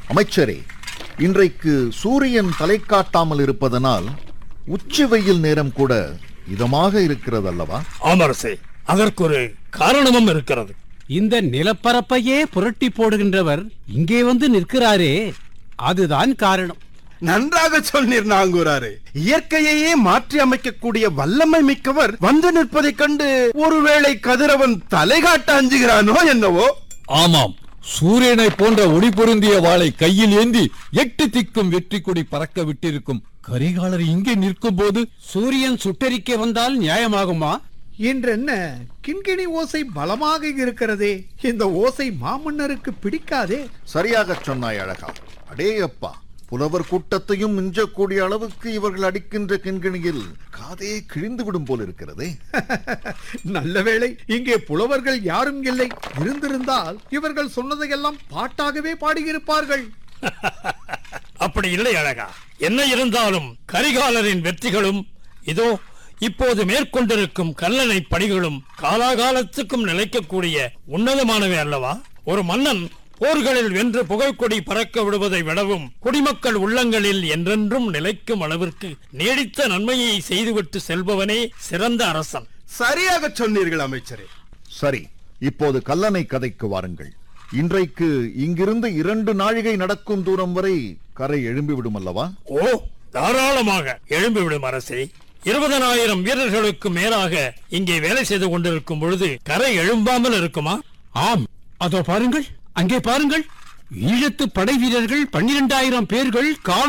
அமைச்சரே, இன்றைக்கு சூரியன் தலை காட்டாமல் இருப்பதனால் உச்சி வெயில் நேரம் கூட இதமாக இருக்கிறது அல்லவா? ஆமரசே, அதற்கு ஒரு காரணமும் இருக்கிறது. இந்த நிலப்பரப்பையே புரட்டி போடுகின்றவர் இங்கே வந்து நிற்கிறாரே, அதுதான் காரணம். நன்றாக சொன்னீர் நாங்கூராரே. இயற்கையையே மாற்றி அமைக்கக்கூடிய வல்லமை மிக்கவர் வந்து நிற்பதைக் கண்டு ஒருவேளை கதிரவன் தலை காட்ட அஞ்சுகிறானோ என்னவோ? ஆமாம், சூரியனை போன்ற ஒளி பொருந்திய வாளை கையில் ஏந்தி 8 திக்கும் வெற்றி கொடி பறக்க விட்டிருக்கும் கரிகாலர் இங்கே நிற்கும் போது சூரியன் சுட்டெரிக்க வந்தால் நியாயமாகுமா? என்றென்ன கிண்கிணி ஓசை பலமாக இருக்கிறதே, இந்த ஓசை மாமன்னருக்கு பிடிக்காதே. சரியாக சொன்னாய் அழகா. அடேயப்பா, புலவர் கூட்டத்தையும் மிஞ்சக்கூடிய அளவுக்கு இவர்கள் அடிக்கின்ற கிண்கிணியில் காதே கிழிந்து விடும் போல் இருக்கிறதே. நல்ல வேளை இங்கே புலவர்கள் யாரும் இல்லை. இருந்திருந்தால் இவர்கள் சொன்னதையெல்லாம் பாட்டாகவே பாடியிருப்பார்கள். அப்படி இல்லை அழகா. என்ன இருந்தாலும் கரிகாலரின் வெற்றிகளும் இதோ இப்போது மேற்கொண்டிருக்கும் கல்லணை பணிகளும் காலாகாலத்துக்கும் நிலைக்கக்கூடிய உன்னதமானவை அல்லவா? ஒரு மன்னன் போர்களில் வென்று புகைக்கொடி பறக்க விடுவதை விடவும் குடிமக்கள் உள்ளங்களில் என்றென்றும் நிலைக்கும் அளவிற்கு நீடித்த நன்மையை செய்துவிட்டு செல்பவனே சிறந்த அரசன். சரியாக சொன்னீர்கள் அமைச்சரே. சரி, இப்போது கல்லணை கதைக்கு வாருங்கள். இன்றைக்கு இங்கிருந்து 2 நாழிகை நடக்கும் தூரம் வரை கரை எழும்பிவிடும் அல்லவா? ஓ, தாராளமாக எழும்பிவிடும் அரசே. 20,000 வீரர்களுக்கு மேலாக இங்கே வேலை செய்து கொண்டிருக்கும் பொழுது கரை எழும்பாமல் இருக்குமா? ஆம், அதோ பாருங்கள், அங்கே பாருங்கள். ஈழத்து படை வீரர்கள் 12,000 பேர்கள்